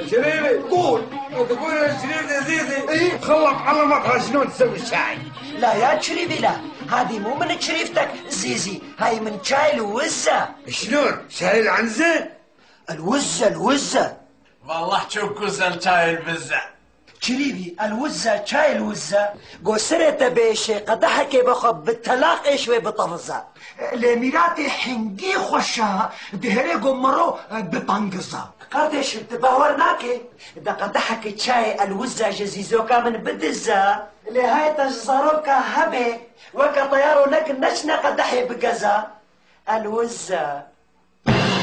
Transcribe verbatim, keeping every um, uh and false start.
شريفي قول. تقول يا شريف يا زيزي ايه؟ خلط علمك شلون تسوي الشاي. لا يا شريفي لا، هذه مو من شريفتك زيزي، هاي من شاي الوزة. شلون؟ شاي العنزة؟ الوزة الوزة والله تشوكوزة شاي البزة. شريفي الوزة شاي الوزة قصرت بيشي قدحك بخب بالتلاقي شوي بطفزة لميراتي حنجي خوشا دهري قمرو بطنقزة قدش تبهورناكي دا قدحك شاي الوزة جزيزوكا من بدزة لهاي تجزروكا هبي وكا طيارو لك نشنا قدحي بقزة الوزة